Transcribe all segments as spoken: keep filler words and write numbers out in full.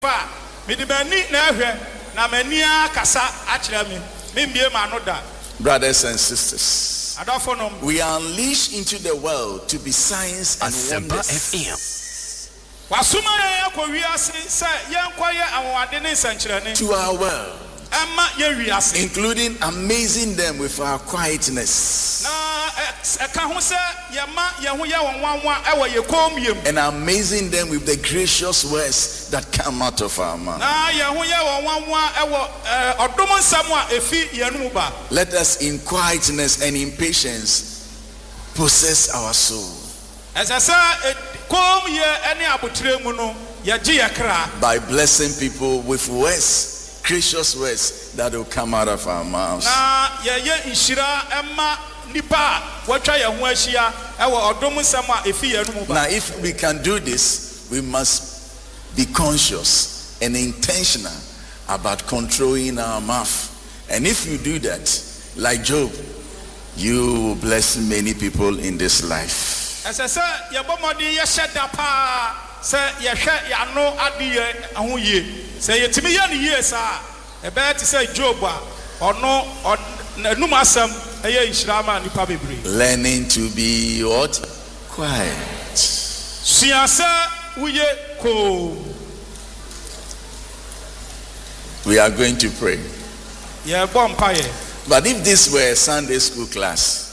fa me di bani na ahwe na mani akasa akira me me mbie ma no da. Brothers and sisters, we are unleashed into the world to be signs and wonders. To our world, including amazing them with our quietness and amazing them with the gracious words that come out of our mouth. Let us in quietness and in patience possess our soul by blessing people with words, gracious words that will come out of our mouths. Now, if we can do this, we must be conscious and intentional about controlling our mouth. And if you do that, like Job, you will bless many people in this life. Learning to be what? Quiet. We are going to pray. But if this were a Sunday school class,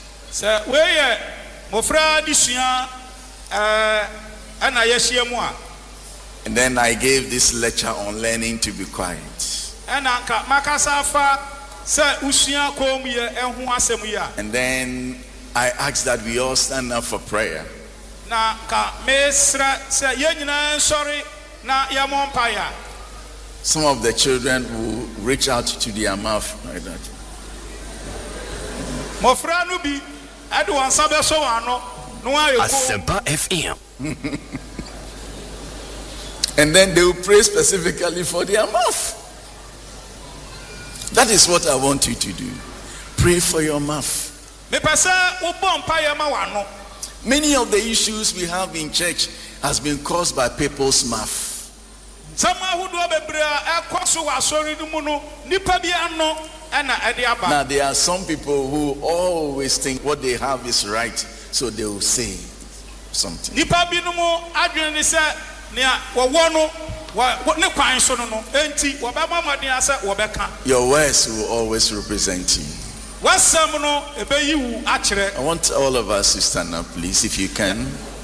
and then I gave this lecture on learning to be quiet, and then I asked that we all stand up for prayer. Some of the children will reach out to their mouth like that. Asempa F M. And then they will pray specifically for their mouth. That is what I want you to do. Pray for your mouth. Many of the issues we have in church has been caused by people's mouth. Now there are some people who always think what they have is right, so they will say something. Your words will always represent you. I want all of us to stand up, please, if you can.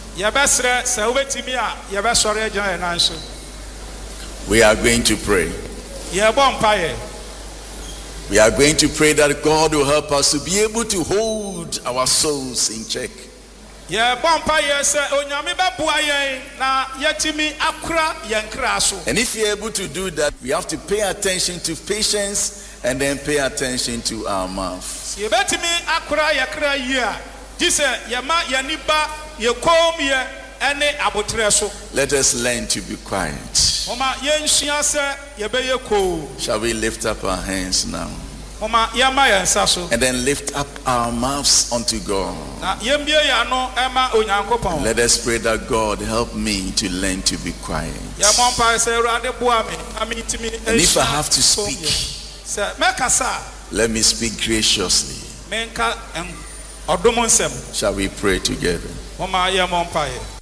We are going to pray. We are going to pray that God will help us to be able to hold our souls in check. And if you're able to do that, we have to pay attention to patience and then pay attention to our mouth. Let us learn to be quiet. Shall we lift up our hands now? And then lift up our mouths unto God. Let us pray that God help me to learn to be quiet. And if I have to speak, let me speak graciously. Shall we pray together?